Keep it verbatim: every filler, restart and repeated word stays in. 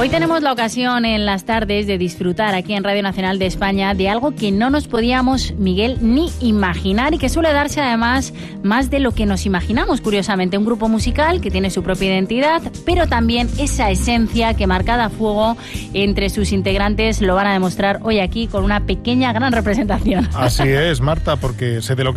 Hoy tenemos la ocasión en las tardes de disfrutar aquí en Radio Nacional de España de algo que no nos podíamos, Miguel, ni imaginar y que suele darse además más de lo que nos imaginamos, curiosamente. Un grupo musical que tiene su propia identidad, pero también esa esencia que marcada a fuego entre sus integrantes lo van a demostrar hoy aquí con una pequeña gran representación. Así es, Marta, porque sé de lo que